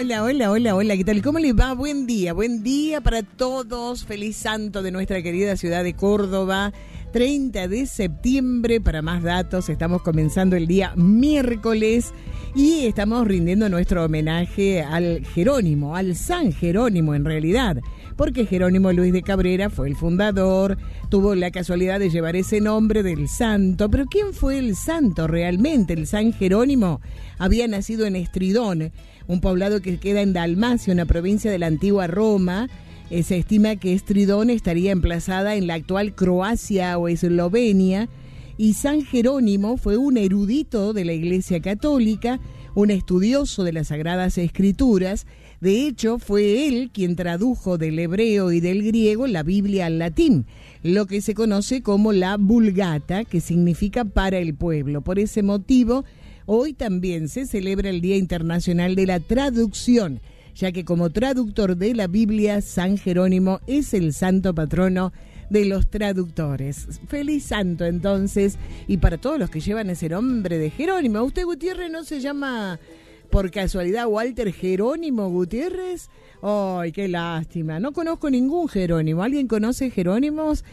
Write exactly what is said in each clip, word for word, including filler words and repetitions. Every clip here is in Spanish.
Hola, hola, hola, hola, ¿qué tal? ¿Cómo les va? Buen día, buen día para todos. Feliz santo de nuestra querida ciudad de Córdoba. treinta de septiembre, para más datos, estamos comenzando el día miércoles y estamos rindiendo nuestro homenaje al Jerónimo, al San Jerónimo en realidad, porque Jerónimo Luis de Cabrera fue el fundador, tuvo la casualidad de llevar ese nombre del santo, pero ¿quién fue el santo realmente? El San Jerónimo había nacido en Estridón, un poblado que queda en Dalmacia, una provincia de la antigua Roma. Eh, se estima que Estridón estaría emplazada en la actual Croacia o Eslovenia, y San Jerónimo fue un erudito de la Iglesia Católica, un estudioso de las Sagradas Escrituras. De hecho, fue él quien tradujo del hebreo y del griego la Biblia al latín, lo que se conoce como la Vulgata, que significa para el pueblo. Por ese motivo, hoy también se celebra el Día Internacional de la Traducción, ya que como traductor de la Biblia, San Jerónimo es el santo patrono de los traductores. Feliz santo entonces, y para todos los que llevan ese nombre de Jerónimo. ¿Usted, Gutiérrez, no se llama por casualidad Walter Jerónimo Gutiérrez? ¡Ay, qué lástima! No conozco ningún Jerónimo. ¿Alguien conoce Jerónimos?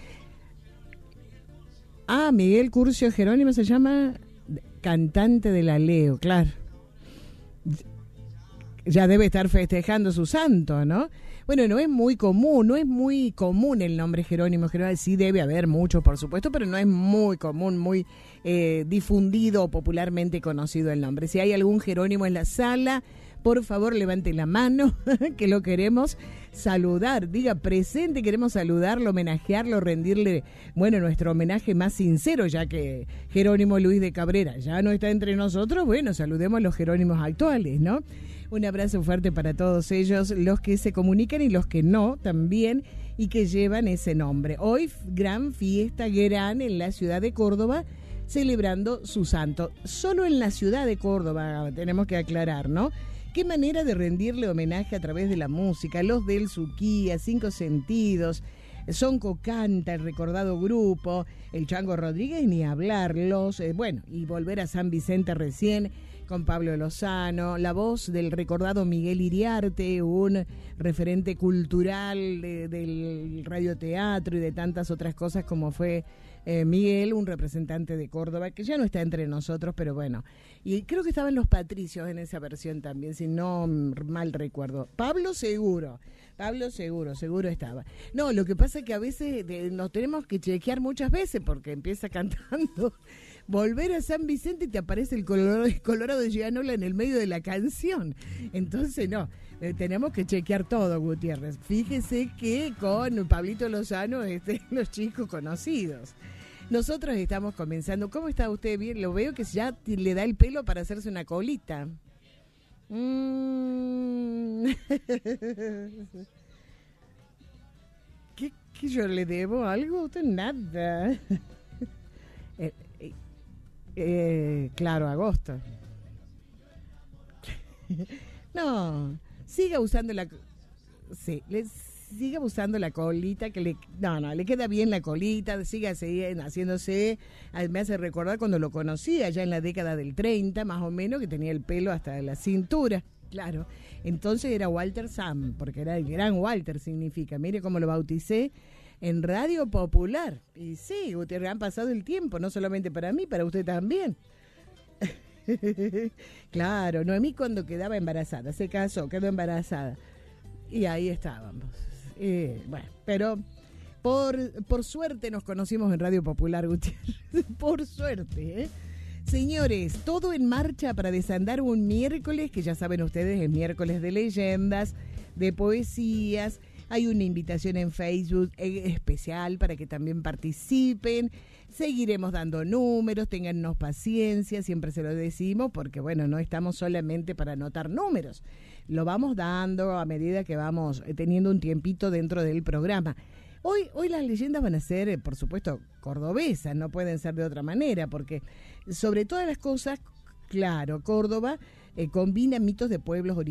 Ah, Miguel Curcio Jerónimo se llama, cantante de la Leo, claro. Ya debe estar festejando su santo, ¿no? Bueno, no es muy común, no es muy común el nombre Jerónimo. Jerónimo sí debe haber mucho, por supuesto, pero no es muy común, muy eh, difundido o popularmente conocido el nombre. Si hay algún Jerónimo en la sala, por favor levante la mano, que lo queremos saludar. Diga presente, queremos saludarlo, homenajearlo, rendirle, bueno, nuestro homenaje más sincero, ya que Jerónimo Luis de Cabrera ya no está entre nosotros. Bueno, saludemos a los Jerónimos actuales, ¿no? Un abrazo fuerte para todos ellos, los que se comunican y los que no también, y que llevan ese nombre. Hoy, gran fiesta gran en la ciudad de Córdoba, celebrando su santo. Solo en la ciudad de Córdoba, tenemos que aclarar, ¿no? Qué manera de rendirle homenaje a través de la música. Los del Suquía, Cinco Sentidos, Sonco Canta, el recordado grupo, el Chango Rodríguez, ni hablarlos. Eh, bueno, y volver a San Vicente recién, con Pablo Lozano, la voz del recordado Miguel Iriarte, un referente cultural de, del radioteatro y de tantas otras cosas como fue eh, Miguel, un representante de Córdoba, que ya no está entre nosotros, pero bueno. Y creo que estaban los Patricios en esa versión también, si no mal recuerdo. Pablo seguro, Pablo seguro, seguro estaba. No, lo que pasa es que a veces de, nos tenemos que chequear muchas veces porque empieza cantando. Volver a San Vicente y te aparece el Colorado, el Colorado de Gianola en el medio de la canción. Entonces, no, eh, tenemos que chequear todo, Gutiérrez. Fíjese que con Pablito Lozano, este, los chicos conocidos. Nosotros estamos comenzando. ¿Cómo está usted? Bien, lo veo que ya le da el pelo para hacerse una colita. Mm. ¿Qué, ¿Qué yo le debo algo? Usted nada. eh, eh, Eh, claro, agosto. No, siga usando la, sí, le, siga usando la colita que le, no, no, le queda bien la colita, siga haciéndose, me hace recordar cuando lo conocí allá en la década del treinta, más o menos, que tenía el pelo hasta la cintura, claro. Entonces era Walter Sam, porque era el gran Walter, significa, mire cómo lo bauticé en Radio Popular. Y sí, usted han pasado el tiempo, no solamente para mí, para usted también. Claro, Noemí cuando quedaba embarazada, se casó, quedó embarazada. Y ahí estábamos. Eh, bueno, pero por, por suerte nos conocimos en Radio Popular, Gutiérrez. Por suerte, ¿eh? Señores, todo en marcha para desandar un miércoles, que ya saben ustedes, es miércoles de leyendas, de poesías. Hay una invitación en Facebook especial para que también participen. Seguiremos dando números, téngannos paciencia, siempre se lo decimos, porque bueno, no estamos solamente para anotar números. Lo vamos dando a medida que vamos teniendo un tiempito dentro del programa. Hoy, hoy las leyendas van a ser, por supuesto, cordobesas, no pueden ser de otra manera, porque sobre todas las cosas, claro, Córdoba eh, combina mitos de pueblos originarios.